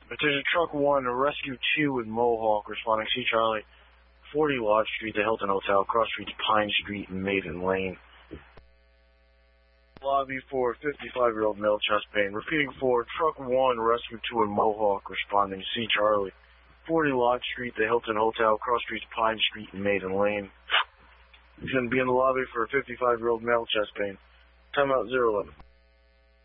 Attention Truck 1, Rescue 2 with Mohawk, responding C Charlie, 40 Lodge Street, the Hilton Hotel, cross streets Pine Street and Maiden Lane. Lobby for 55-year-old male chest pain. Repeating for Truck 1, Rescue 2 and Mohawk, responding C Charlie, 40 Lodge Street, the Hilton Hotel, cross streets Pine Street and Maiden Lane. He's going to be in the lobby for a 55-year-old male chest pain. Timeout 011.